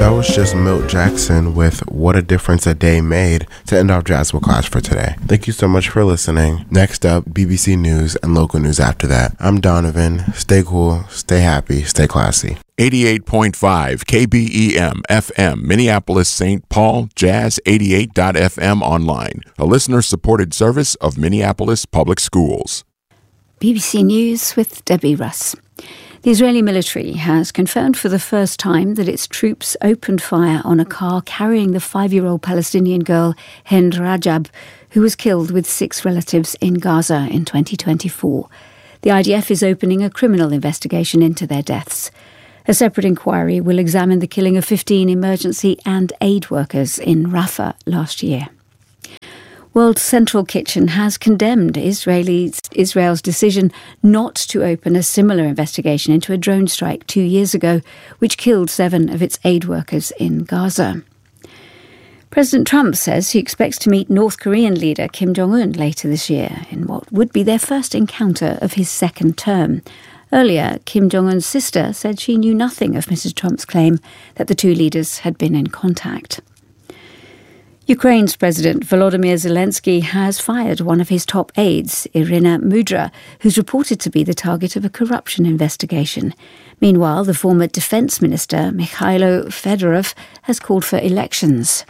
That was just Milt Jackson with What a Difference a Day Made to end off Jazz with Clash for today. Thank you so much for listening. Next up, BBC News and local news after that. I'm Donovan. Stay cool, stay happy, stay classy. 88.5 KBEM FM, Minneapolis, St. Paul, Jazz 88.fm online, a listener-supported service of Minneapolis Public Schools. BBC News with Debbie Russ. The Israeli military has confirmed for the first time that its troops opened fire on a car carrying the 5-year-old Palestinian girl Hind Rajab, who was killed with 6 relatives in Gaza in 2024. The IDF is opening a criminal investigation into their deaths. A separate inquiry will examine the killing of 15 emergency and aid workers in Rafah last year. World Central Kitchen has condemned Israel's decision not to open a similar investigation into a drone strike 2 years ago, which killed 7 of its aid workers in Gaza. President Trump says he expects to meet North Korean leader Kim Jong-un later this year in what would be their first encounter of his second term. Earlier, Kim Jong-un's sister said she knew nothing of Mrs. Trump's claim that the two leaders had been in contact. Ukraine's President Volodymyr Zelensky has fired one of his top aides, Irina Mudra, who's reported to be the target of a corruption investigation. Meanwhile, the former defense minister, Mikhailo Fedorov, has called for elections.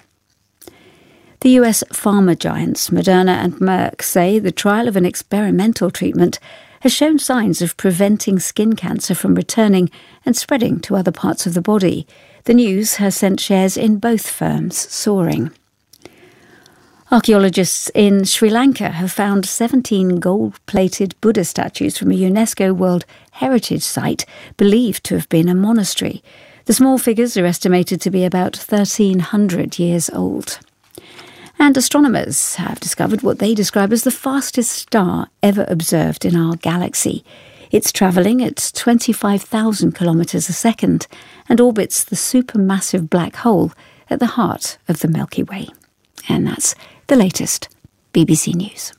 The US pharma giants Moderna and Merck say the trial of an experimental treatment has shown signs of preventing skin cancer from returning and spreading to other parts of the body. The news has sent shares in both firms soaring. Archaeologists in Sri Lanka have found 17 gold-plated Buddha statues from a UNESCO World Heritage Site believed to have been a monastery. The small figures are estimated to be about 1,300 years old. And astronomers have discovered what they describe as the fastest star ever observed in our galaxy. It's travelling at 25,000 kilometres a second and orbits the supermassive black hole at the heart of the Milky Way. And that's the latest BBC News.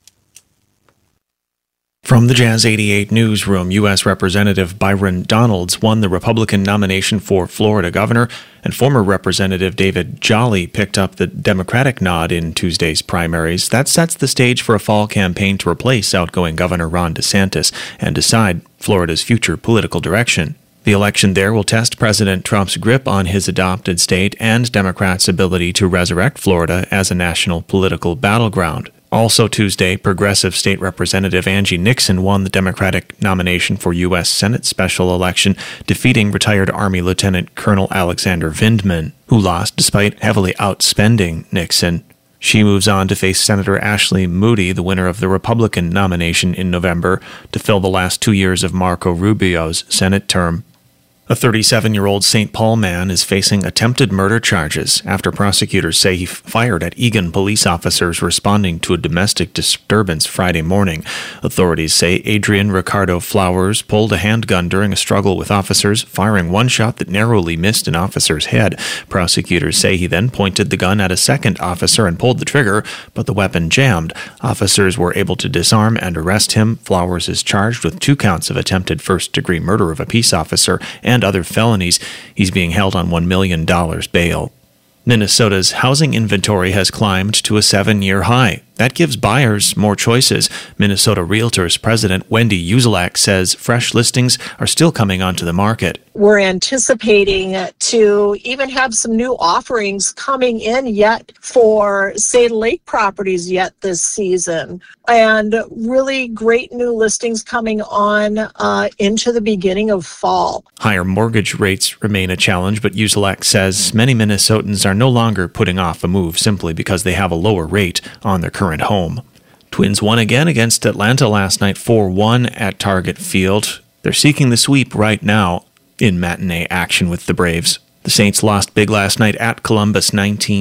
From the Jazz 88 newsroom, U.S. Representative Byron Donalds won the Republican nomination for Florida governor, and former Representative David Jolly picked up the Democratic nod in Tuesday's primaries. That sets the stage for a fall campaign to replace outgoing Governor Ron DeSantis and decide Florida's future political direction. The election there will test President Trump's grip on his adopted state and Democrats' ability to resurrect Florida as a national political battleground. Also Tuesday, progressive state representative Angie Nixon won the Democratic nomination for U.S. Senate special election, defeating retired Army Lieutenant Colonel Alexander Vindman, who lost despite heavily outspending Nixon. She moves on to face Senator Ashley Moody, the winner of the Republican nomination in November, to fill the last 2 years of Marco Rubio's Senate term. A 37-year-old St. Paul man is facing attempted murder charges after prosecutors say he fired at Eagan police officers responding to a domestic disturbance Friday morning. Authorities say Adrian Ricardo Flowers pulled a handgun during a struggle with officers, firing one shot that narrowly missed an officer's head. Prosecutors say he then pointed the gun at a second officer and pulled the trigger, but the weapon jammed. Officers were able to disarm and arrest him. Flowers is charged with 2 counts of attempted first-degree murder of a peace officer and other felonies. He's being held on $1 million bail. Minnesota's housing inventory has climbed to a 7-year high. That gives buyers more choices. Minnesota Realtors President Wendy Uzelak says fresh listings are still coming onto the market. We're anticipating to even have some new offerings coming in yet for Sade Lake properties yet this season. And really great new listings coming on into the beginning of fall. Higher mortgage rates remain a challenge, but Uzelak says many Minnesotans are no longer putting off a move simply because they have a lower rate on their current home. Twins won again against Atlanta last night 4-1 at Target Field. They're seeking the sweep right now in matinee action with the Braves. The Saints lost big last night at Columbus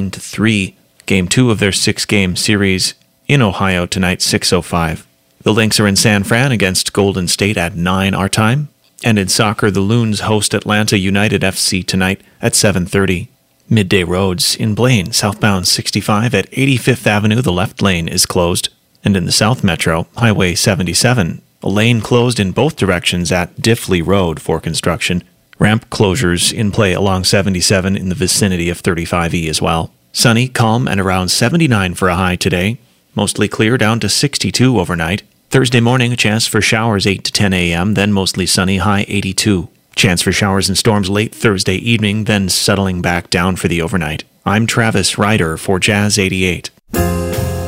19-3. Game 2 of their 6-game series in Ohio tonight, 6:05. The Lynx are in San Fran against Golden State at 9 our time. And in soccer, the Loons host Atlanta United FC tonight at 7:30. Midday roads in Blaine, southbound 65 at 85th Avenue, the left lane is closed. And in the South Metro, Highway 77, a lane closed in both directions at Diffley Road for construction. Ramp closures in play along 77 in the vicinity of 35E as well. Sunny, calm, and around 79 for a high today. Mostly clear, down to 62 overnight. Thursday morning, a chance for showers 8 to 10 a.m., then mostly sunny, high 82. Chance for showers and storms late Thursday evening, then settling back down for the overnight. I'm Travis Ryder for Jazz 88.